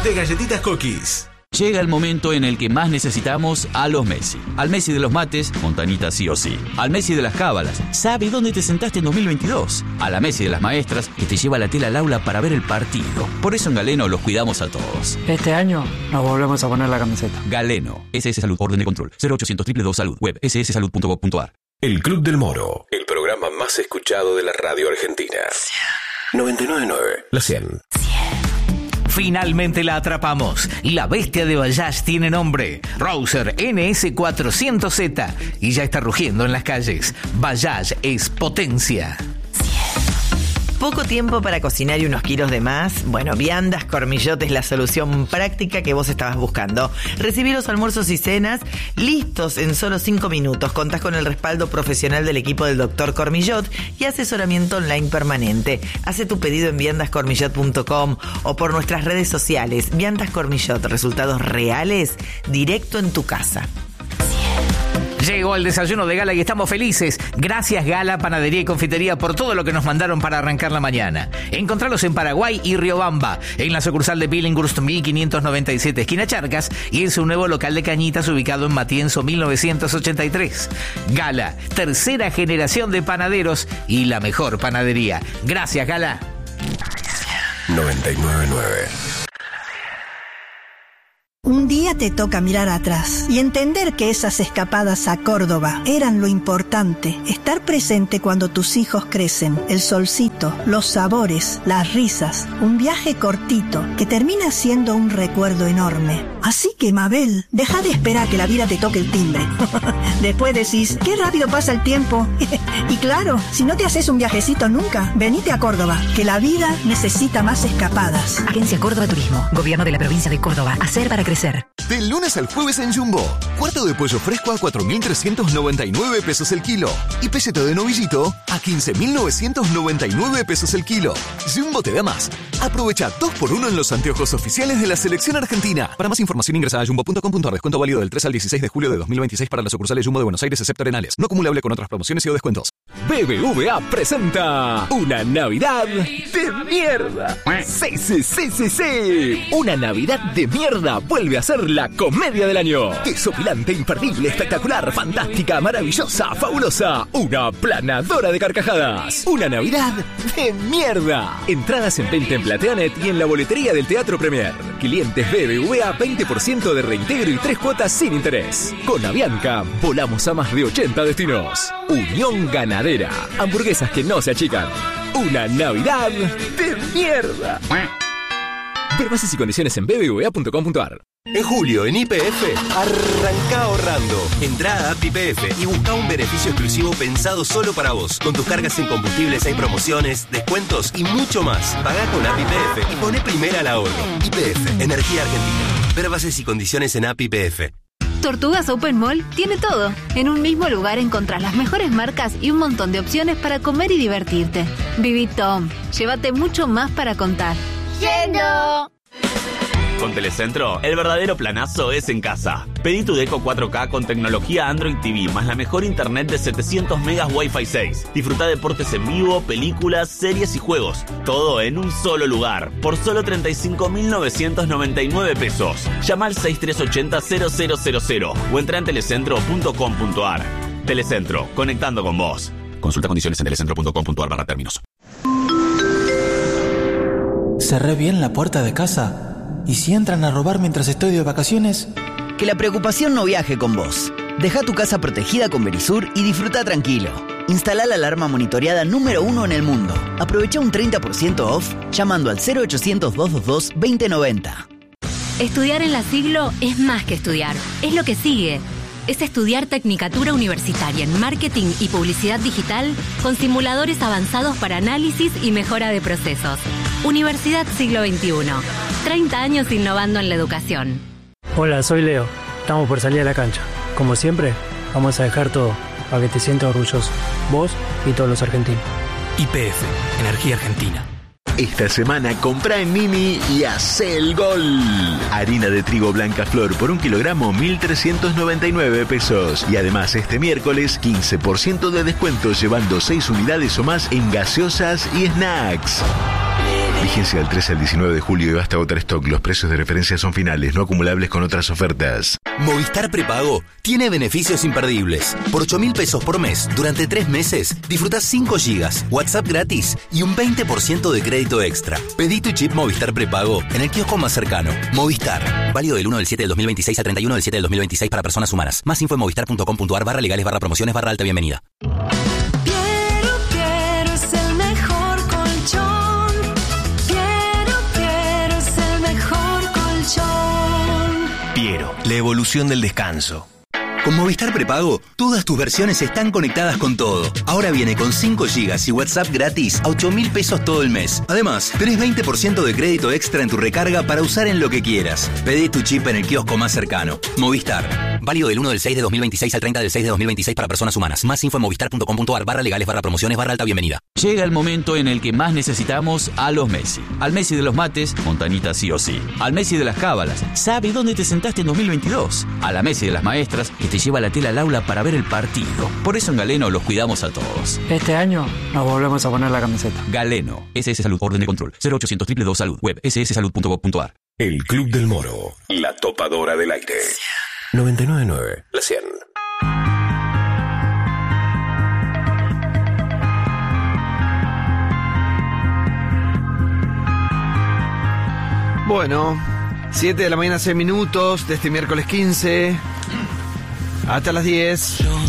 de Galletitas Cookies. Llega el momento en el que más necesitamos a los Messi. Al Messi de los mates, Montanita sí o sí. Al Messi de las cábalas, sabe dónde te sentaste en 2022. A la Messi de las maestras, que te lleva la tela al aula para ver el partido. Por eso en Galeno los cuidamos a todos. Este año nos volvemos a poner la camiseta. Galeno, SS Salud, orden de control, 0800 222 Salud, web sssalud.gov.ar. El Club del Moro, el programa más escuchado de la radio argentina. 99.9, la 100. Finalmente la atrapamos. La bestia de Bajaj tiene nombre. Rouser NS400Z. Y ya está rugiendo en las calles. Bajaj es potencia. ¿Poco tiempo para cocinar y unos kilos de más? Bueno, Viandas Cormillot es la solución práctica que vos estabas buscando. Recibí los almuerzos y cenas listos en solo 5 minutos. Contás con el respaldo profesional del equipo del Dr. Cormillot y asesoramiento online permanente. Hace tu pedido en viandascormillot.com o por nuestras redes sociales. Viandas Cormillot, resultados reales directo en tu casa. Llegó el desayuno de Gala y estamos felices. Gracias Gala, Panadería y Confitería por todo lo que nos mandaron para arrancar la mañana. Encontralos en Paraguay y Riobamba, en la sucursal de Billinghurst 1597, esquina Charcas, y en su nuevo local de cañitas ubicado en Matienzo 1983. Gala, tercera generación de panaderos y la mejor panadería. Gracias Gala. 99.9. Un día te toca mirar atrás y entender que esas escapadas a Córdoba eran lo importante. Estar presente cuando tus hijos crecen, el solcito, los sabores, las risas. Un viaje cortito que termina siendo un recuerdo enorme. Así que, Mabel, deja de esperar que la vida te toque el timbre. Después decís, qué rápido pasa el tiempo. Y claro, si no te haces un viajecito nunca, venite a Córdoba, que la vida necesita más escapadas. Agencia Córdoba Turismo, Gobierno de la Provincia de Córdoba. Hacer para crecer. Del lunes al jueves en Jumbo. Cuarto de pollo fresco a 4.399 pesos el kilo. Y pelleto de novillito a 15.999 pesos el kilo. Jumbo te da más. Aprovecha 2x1 en los anteojos oficiales de la selección argentina. Para más información ingresa a jumbo.com.ar. Descuento válido del 3 al 16 de julio de 2026 para las sucursales Jumbo de Buenos Aires, excepto Arenales. No acumulable con otras promociones y o descuentos. BBVA presenta una Navidad de mierda. Sí. Una Navidad de mierda vuelve a ser la comedia del año. Desopilante, imperdible, espectacular, fantástica, maravillosa, fabulosa. Una planadora de carcajadas. Una Navidad de mierda. Entradas en venta en Plateanet y en la boletería del Teatro Premier. Clientes BBVA, 20% de reintegro y 3 cuotas sin interés. Con Avianca, volamos a más de 80 destinos. Unión Ganadera. Hamburguesas que no se achican. Una Navidad de mierda. Ver bases y condiciones en bbva.com.ar. En julio, en YPF, arranca ahorrando. Entrá a App YPF y busca un beneficio exclusivo pensado solo para vos. Con tus cargas en combustibles hay promociones, descuentos y mucho más. Pagá con App YPF y poné primera al ahorro. YPF, Energía Argentina. Ver bases y condiciones en App YPF. Tortugas Open Mall tiene todo. En un mismo lugar encontrás las mejores marcas y un montón de opciones para comer y divertirte. Viví Tom. Llévate mucho más para contar. ¡Yendo! Con Telecentro, el verdadero planazo es en casa. Pedí tu Deco 4K con tecnología Android TV, más la mejor internet de 700 megas Wi-Fi 6. Disfruta deportes en vivo, películas, series y juegos. Todo en un solo lugar, por solo 35.999 pesos. Llama al 6380-0000 o entra en telecentro.com.ar. Telecentro, conectando con vos. Consulta condiciones en telecentro.com.ar/términos. Cerré bien la puerta de casa. ¿Y si entran a robar mientras estoy de vacaciones? Que la preocupación no viaje con vos. Deja tu casa protegida con Verisur y disfruta tranquilo. Instala la alarma monitoreada número 1 en el mundo. Aprovecha un 30% off llamando al 0800-222-2090. Estudiar en La Siglo es más que estudiar. Es lo que sigue. Es estudiar Tecnicatura Universitaria en Marketing y Publicidad Digital con simuladores avanzados para análisis y mejora de procesos. Universidad Siglo XXI. 30 años innovando en la educación. Hola, soy Leo. Estamos por salir a la cancha. Como siempre, vamos a dejar todo para que te sientas orgulloso. Vos y todos los argentinos. YPF, Energía Argentina. Esta semana compra en Mini y hace el gol. Harina de trigo blanca flor por 1 kilogramo, 1.399 pesos. Y además este miércoles, 15% de descuento llevando 6 unidades o más en gaseosas y snacks. Vigencia del 13 al 19 de julio y basta agotar stock. Los precios de referencia son finales, no acumulables con otras ofertas. Movistar Prepago tiene beneficios imperdibles. Por 8.000 pesos por mes, durante 3 meses, disfrutás 5 gigas, WhatsApp gratis y un 20% de crédito extra. Pedí tu chip Movistar Prepago en el kiosco más cercano. Movistar. Válido del 1 del 7 del 2026 al 31 del 7 del 2026 para personas humanas. Más info en movistar.com.ar/legales/promociones/alta bienvenida. Piero es el mejor colchón. Piero es el mejor colchón. Piero, la evolución del descanso. Con Movistar Prepago, todas tus versiones están conectadas con todo. Ahora viene con 5 gigas y WhatsApp gratis a 8.000 pesos todo el mes. Además, tenés 20% de crédito extra en tu recarga para usar en lo que quieras. Pedí tu chip en el kiosco más cercano. Movistar. Válido del 1 del 6 de 2026 al 30 del 6 de 2026 para personas humanas. Más info en movistar.com.ar/legales/promociones/alta bienvenida. Llega el momento en el que más necesitamos a los Messi. Al Messi de los mates, Montanita sí o sí. Al Messi de las cábalas, sabe dónde te sentaste en 2022. A la Messi de las maestras, que te lleva la tela al aula para ver el partido. Por eso en Galeno los cuidamos a todos. Este año nos volvemos a poner la camiseta. Galeno. SS Salud. Orden de control. 0800 222 Salud. Web sssalud.gov.ar. El Club del Moro. La topadora del aire. 99.9. La 100. Bueno, 7 de la mañana, 6 minutos de este miércoles 15. Hasta las 10.